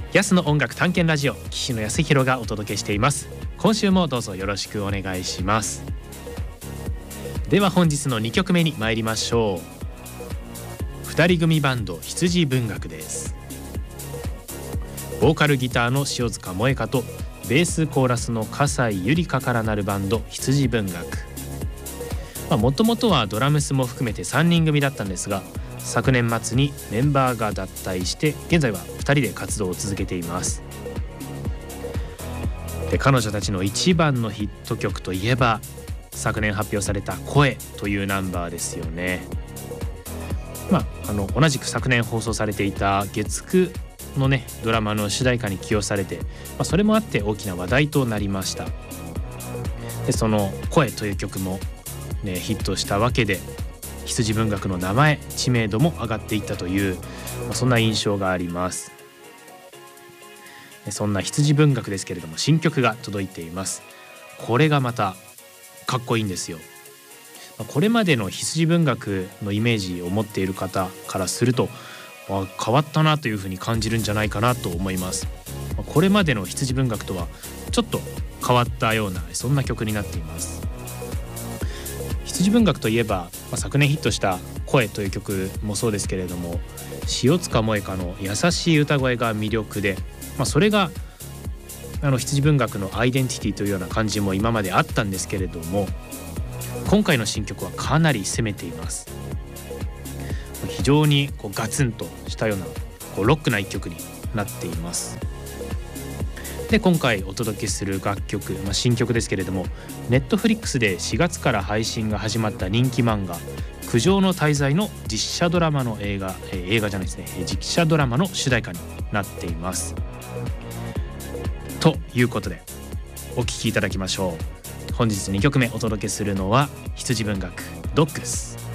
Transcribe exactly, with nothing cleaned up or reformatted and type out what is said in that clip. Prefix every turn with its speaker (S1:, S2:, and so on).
S1: 安の音楽探検ラジオ、岸野康弘がお届けしています。今週もどうぞよろしくお願いします。では本日のにきょくめに参りましょう。ふたり組バンド羊文学です。ボーカルギターの塩塚萌香とベースコーラスの笠井ゆりかからなるバンド羊文学。もともとはドラムスも含めてさんにん組だったんですが、昨年末にメンバーが脱退して現在はふたりで活動を続けています。で彼女たちの一番のヒット曲といえば昨年発表された声というナンバーですよね。まあ、あの同じく昨年放送されていた月くのねドラマの主題歌に起用されて、まあ、それもあって大きな話題となりました。でその声という曲も、ね、ヒットしたわけで羊文学の名前知名度も上がっていったという、まあ、そんな印象があります。そんな羊文学ですけれども新曲が届いています。これがまたかっこいいんですよ。これまでの羊文学のイメージを持っている方からすると変わったなというふうに感じるんじゃないかなと思います。これまでの羊文学とはちょっと変わったようなそんな曲になっています。羊文学といえば、まあ、昨年ヒットした声という曲もそうですけれども塩塚萌香の優しい歌声が魅力で、まあ、それがあの羊文学のアイデンティティというような感じも今まであったんですけれども、今回の新曲はかなり攻めています。非常にこうガツンとしたようなこうロックな一曲になっています。で今回お届けする楽曲、まあ、新曲ですけれどもネットフリックスでしがつから配信が始まった人気漫画苦情の滞在の実写ドラマの映画、えー、映画じゃないですね実写ドラマの主題歌になっています。ということでお聴きいただきましょう。本日にきょくめお届けするのは羊文学ドッグです。